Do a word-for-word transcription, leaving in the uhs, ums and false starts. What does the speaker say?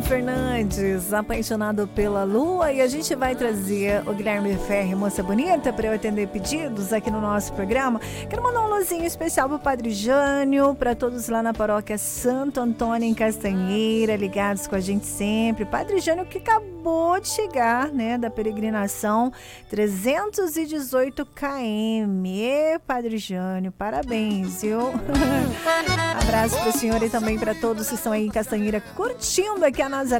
Fernandes, Apaixonado pela Lua, e a gente vai trazer o Guilherme Ferri, Moça Bonita, para eu atender pedidos aqui no nosso programa. Quero mandar um alôzinho especial pro Padre Jânio, para todos lá na paróquia Santo Antônio em Castanheira, ligados com a gente sempre. Padre Jânio que acabou de chegar, né, da peregrinação trezentos e dezoito quilômetros. E Padre Jânio, parabéns, viu? Abraço pro senhor e também para todos que estão aí em Castanheira curtindo aqui a Nazaré